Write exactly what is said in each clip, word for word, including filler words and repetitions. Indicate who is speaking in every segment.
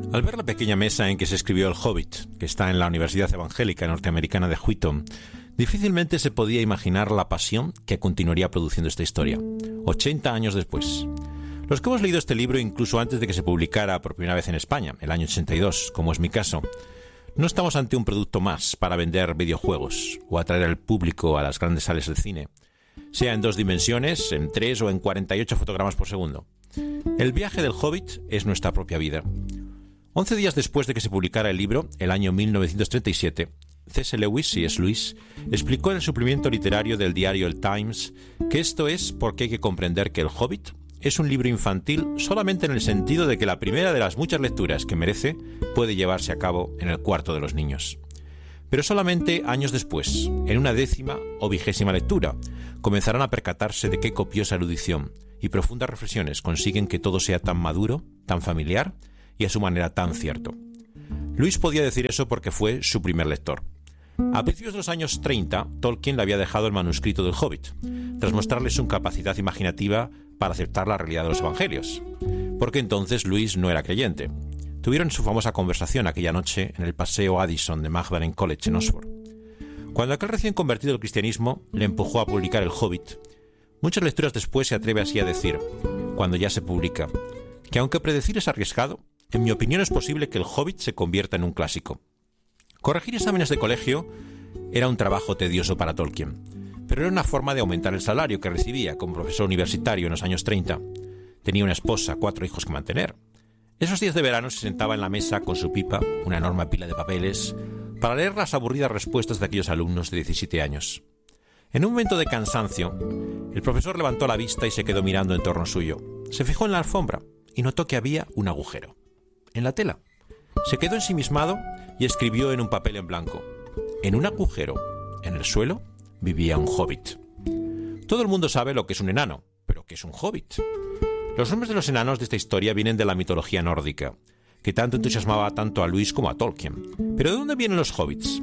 Speaker 1: Al ver la pequeña mesa en que se escribió El Hobbit, que está en la Universidad Evangélica Norteamericana de Wheaton, difícilmente se podía imaginar la pasión que continuaría produciendo esta historia, ochenta años después. Los que hemos leído este libro incluso antes de que se publicara por primera vez en España, el año ochenta y dos, como es mi caso, no estamos ante un producto más para vender videojuegos o atraer al público a las grandes salas de cine, sea en dos dimensiones, en tres o en cuarenta y ocho fotogramas por segundo. El viaje del Hobbit es nuestra propia vida. Once días después de que se publicara el libro, el año mil novecientos treinta y siete, C S Lewis, C S Lewis, explicó en el suplemento literario del diario El Times que esto es porque hay que comprender que El Hobbit es un libro infantil solamente en el sentido de que la primera de las muchas lecturas que merece puede llevarse a cabo en el cuarto de los niños. Pero solamente años después, en una décima o vigésima lectura, comenzarán a percatarse de qué copiosa erudición y profundas reflexiones consiguen que todo sea tan maduro, tan familiar y a su manera tan cierto. Luis podía decir eso porque fue su primer lector. A principios de los años treinta, Tolkien le había dejado el manuscrito del Hobbit, tras mostrarle su capacidad imaginativa para aceptar la realidad de los evangelios, porque entonces Luis no era creyente. Tuvieron su famosa conversación aquella noche en el Paseo Addison de Magdalen College en Oxford. Cuando aquel recién convertido al cristianismo le empujó a publicar el Hobbit, muchas lecturas después se atreve así a decir, cuando ya se publica, que aunque predecir es arriesgado, en mi opinión es posible que el Hobbit se convierta en un clásico. Corregir exámenes de colegio era un trabajo tedioso para Tolkien, pero era una forma de aumentar el salario que recibía como profesor universitario en los años treinta. Tenía una esposa, cuatro hijos que mantener. Esos días de verano se sentaba en la mesa con su pipa, una enorme pila de papeles, para leer las aburridas respuestas de aquellos alumnos de diecisiete años. En un momento de cansancio, el profesor levantó la vista y se quedó mirando en torno suyo. Se fijó en la alfombra y notó que había un agujero en la tela. Se quedó ensimismado y escribió en un papel en blanco: en un agujero en el suelo vivía un hobbit. Todo el mundo sabe lo que es un enano, pero ¿qué es un hobbit? Los nombres de los enanos de esta historia vienen de la mitología nórdica, que tanto entusiasmaba tanto a Luis como a Tolkien. ¿Pero de dónde vienen los hobbits?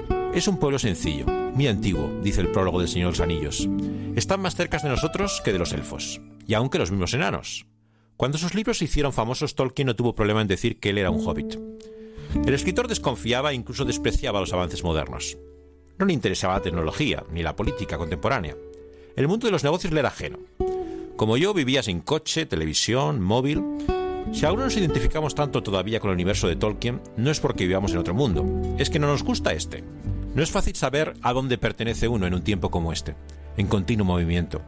Speaker 1: Es un pueblo sencillo, muy antiguo, dice el prólogo del Señor de los Anillos. Están más cerca de nosotros que de los elfos, y aun que los mismos enanos. Cuando sus libros se hicieron famosos, Tolkien no tuvo problema en decir que él era un hobbit. El escritor desconfiaba e incluso despreciaba los avances modernos. No le interesaba la tecnología, ni la política contemporánea. El mundo de los negocios le era ajeno. Como yo, vivía sin coche, televisión, móvil. Si aún no nos identificamos tanto todavía con el universo de Tolkien, no es porque vivamos en otro mundo, es que no nos gusta este. No es fácil saber a dónde pertenece uno en un tiempo como este, en continuo movimiento.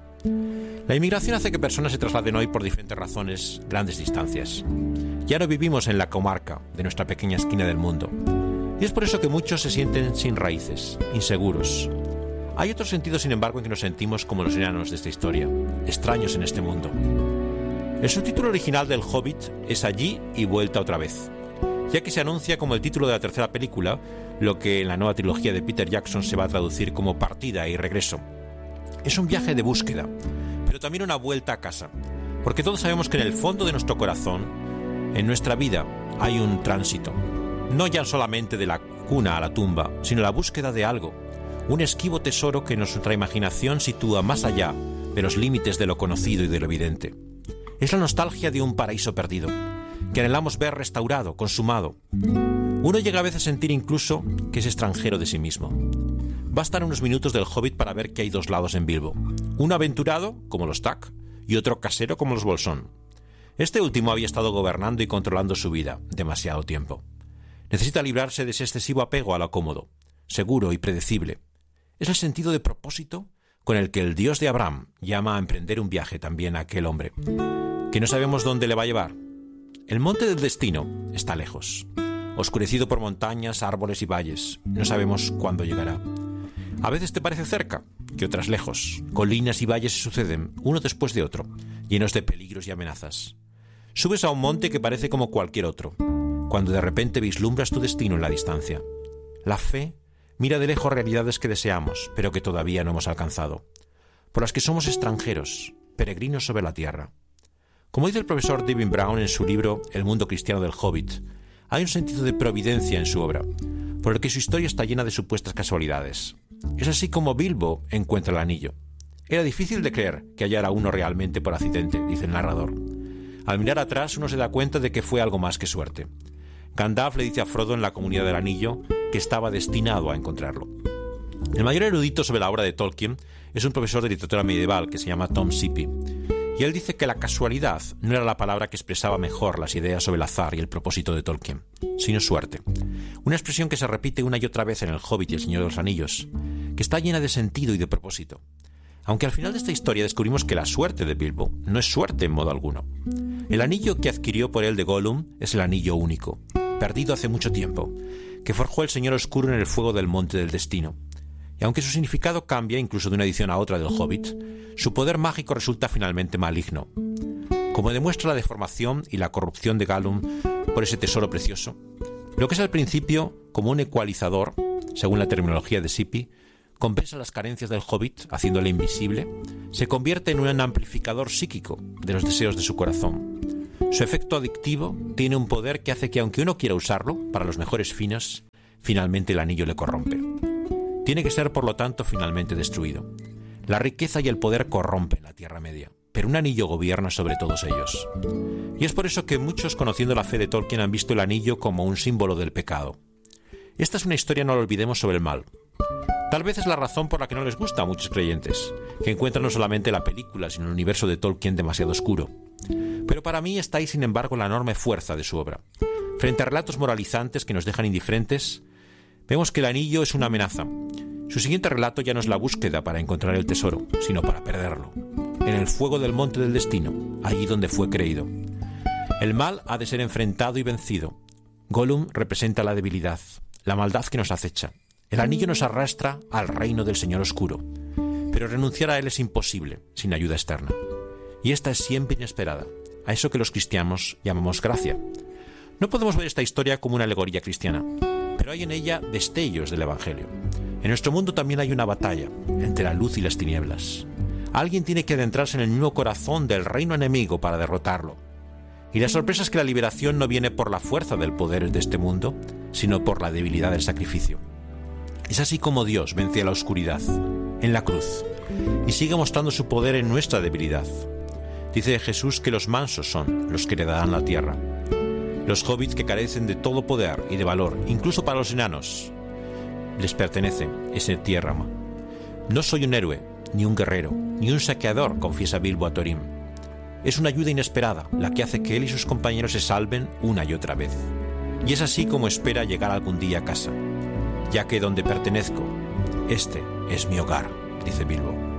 Speaker 1: La inmigración hace que personas se trasladen hoy por diferentes razones grandes distancias. Ya no vivimos en la comarca de nuestra pequeña esquina del mundo. Y es por eso que muchos se sienten sin raíces, inseguros. Hay otro sentido, sin embargo, en que nos sentimos como los enanos de esta historia, extraños en este mundo. El subtítulo original del Hobbit es Allí y vuelta otra vez, ya que se anuncia como el título de la tercera película, lo que en la nueva trilogía de Peter Jackson se va a traducir como partida y regreso. Es un viaje de búsqueda, pero también una vuelta a casa, porque todos sabemos que en el fondo de nuestro corazón, en nuestra vida, hay un tránsito, no ya solamente de la cuna a la tumba, sino la búsqueda de algo, un esquivo tesoro que nuestra imaginación sitúa más allá de los límites de lo conocido y de lo evidente. Es la nostalgia de un paraíso perdido, que anhelamos ver restaurado, consumado. Uno llega a veces a sentir incluso que es extranjero de sí mismo. Bastan unos minutos del Hobbit para ver que hay dos lados en Bilbo. Uno aventurado, como los Tuck, y otro casero, como los Bolsón. Este último había estado gobernando y controlando su vida demasiado tiempo. Necesita librarse de ese excesivo apego a lo cómodo, seguro y predecible. Es el sentido de propósito con el que el Dios de Abraham llama a emprender un viaje también a aquel hombre, que no sabemos dónde le va a llevar. El monte del destino está lejos, oscurecido por montañas, árboles y valles. No sabemos cuándo llegará. A veces te parece cerca, que otras lejos. Colinas y valles se suceden, uno después de otro, llenos de peligros y amenazas. Subes a un monte que parece como cualquier otro, cuando de repente vislumbras tu destino en la distancia. La fe mira de lejos realidades que deseamos, pero que todavía no hemos alcanzado, por las que somos extranjeros, peregrinos sobre la tierra. Como dice el profesor Devin Brown en su libro El mundo cristiano del Hobbit, hay un sentido de providencia en su obra, por el que su historia está llena de supuestas casualidades. Es así como Bilbo encuentra el anillo. Era difícil de creer que hallara uno realmente por accidente, dice el narrador. Al mirar atrás uno se da cuenta de que fue algo más que suerte. Gandalf le dice a Frodo en la Comunidad del Anillo que estaba destinado a encontrarlo. El mayor erudito sobre la obra de Tolkien es un profesor de literatura medieval que se llama Tom Sippy, y él dice que la casualidad no era la palabra que expresaba mejor las ideas sobre el azar y el propósito de Tolkien, sino suerte. Una expresión que se repite una y otra vez en El Hobbit y El Señor de los Anillos, que está llena de sentido y de propósito. Aunque al final de esta historia descubrimos que la suerte de Bilbo no es suerte en modo alguno. El anillo que adquirió por él de Gollum es el anillo único, perdido hace mucho tiempo, que forjó el Señor Oscuro en el fuego del Monte del Destino. Y aunque su significado cambia incluso de una edición a otra del Hobbit, su poder mágico resulta finalmente maligno. Como demuestra la deformación y la corrupción de Gollum por ese tesoro precioso, lo que es al principio como un ecualizador, según la terminología de Sippy, compensa las carencias del Hobbit haciéndole invisible, se convierte en un amplificador psíquico de los deseos de su corazón. Su efecto adictivo tiene un poder que hace que aunque uno quiera usarlo para los mejores fines, finalmente el anillo le corrompe. Tiene que ser, por lo tanto, finalmente destruido. La riqueza y el poder corrompen la Tierra Media, pero un anillo gobierna sobre todos ellos. Y es por eso que muchos, conociendo la fe de Tolkien, han visto el anillo como un símbolo del pecado. Esta es una historia, no lo olvidemos, sobre el mal. Tal vez es la razón por la que no les gusta a muchos creyentes, que encuentran no solamente la película, sino el universo de Tolkien demasiado oscuro. Pero para mí está ahí, sin embargo, la enorme fuerza de su obra. Frente a relatos moralizantes que nos dejan indiferentes, vemos que el anillo es una amenaza. Su siguiente relato ya no es la búsqueda para encontrar el tesoro, sino para perderlo. En el fuego del Monte del Destino, allí donde fue creído. El mal ha de ser enfrentado y vencido. Gollum representa la debilidad, la maldad que nos acecha. El anillo nos arrastra al reino del Señor Oscuro, pero renunciar a él es imposible sin ayuda externa. Y esta es siempre inesperada, a eso que los cristianos llamamos gracia. No podemos ver esta historia como una alegoría cristiana, pero hay en ella destellos del Evangelio. En nuestro mundo también hay una batalla entre la luz y las tinieblas. Alguien tiene que adentrarse en el mismo corazón del reino enemigo para derrotarlo. Y la sorpresa es que la liberación no viene por la fuerza del poder de este mundo, sino por la debilidad del sacrificio. Es así como Dios vence a la oscuridad, en la cruz, y sigue mostrando su poder en nuestra debilidad. Dice Jesús que los mansos son los que heredarán la tierra. Los hobbits, que carecen de todo poder y de valor, incluso para los enanos, les pertenece esa tierra. No soy un héroe, ni un guerrero, ni un saqueador, confiesa Bilbo a Thorin. Es una ayuda inesperada la que hace que él y sus compañeros se salven una y otra vez. Y es así como espera llegar algún día a casa, ya que donde pertenezco, este es mi hogar, dice Bilbo.